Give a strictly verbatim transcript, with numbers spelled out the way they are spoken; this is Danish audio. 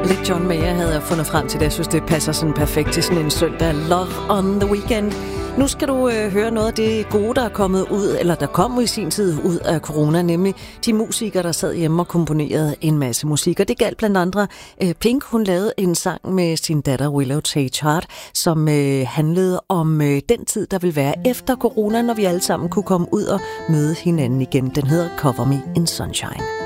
Lidt John Mayer havde jeg fundet frem til det. Jeg synes, det passer sådan perfekt til sådan en søndag. Love on the Weekend. Nu skal du øh, høre noget af det gode, der er kommet ud, eller der kom i sin tid ud af corona, nemlig de musikere, der sad hjemme og komponerede en masse musik. Og det galt blandt andre øh, Pink. Hun lavede en sang med sin datter Willow Tage Hart, som øh, handlede om øh, den tid, der vil være efter corona, når vi alle sammen kunne komme ud og møde hinanden igen. Den hedder Cover Me in Sunshine.